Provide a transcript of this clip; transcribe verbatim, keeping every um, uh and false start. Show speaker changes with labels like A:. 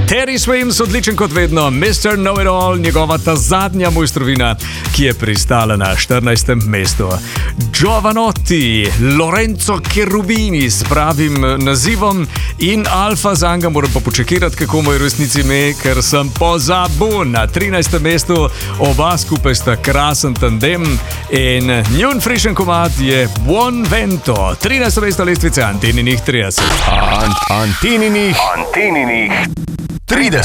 A: Teddy Swims, odličen kot vedno, mister Know-It-All, njegova ta zadnja mojstrovina, ki je pristala na štirinajstem mestu. Giovanotti, Lorenzo Cherubini s pravim nazivom in Alfa Zanga, moram pa počekirati, kako mu je resnici ime, ker sem pozabil. Na trinajstem mestu oba skupaj sta krasen tandem in njun frišen komad je Buon Vento. trinajsto mesto lestvice Antininih trideset.
B: Antininih, Antininih trideset.